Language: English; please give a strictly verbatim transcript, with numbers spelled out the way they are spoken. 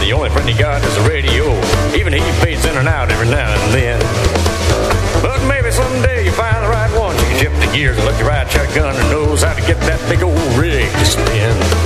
the only friend he got is the radio. Even he fades in and out every now and then. But maybe someday you find the right one. You can shift the gears and let you ride shotgun and knows how to get that big old rig to spin.